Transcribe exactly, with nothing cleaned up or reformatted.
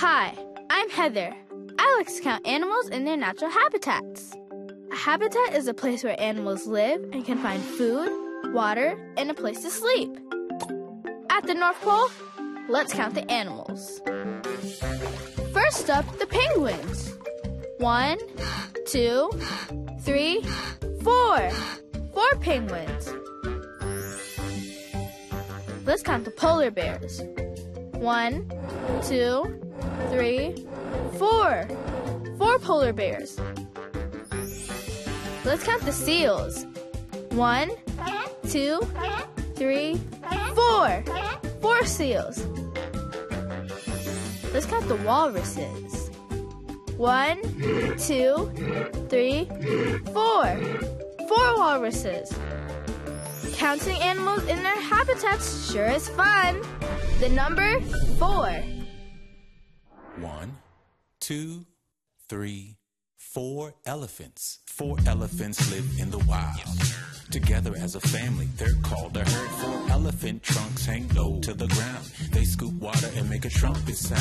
Hi, I'm Heather. I like to count animals in their natural habitats. A habitat is a place where animals live and can find food, water, and a place to sleep. At the North Pole, let's count the animals. First up, the penguins. One, two, three, four. Four penguins. Let's count the polar bears. One, two, three, four. Four polar bears. Let's count the seals. One, two, three, four. Four seals. Let's count the walruses. One, two, three, four. Four walruses. Counting animals in their habitats sure is fun. The number four. One, two, three, four elephants. Four elephants live in the wild. Together as a family, they're called a herd. Four elephant trunks hang low to the ground. They scoop water and make a trumpet sound.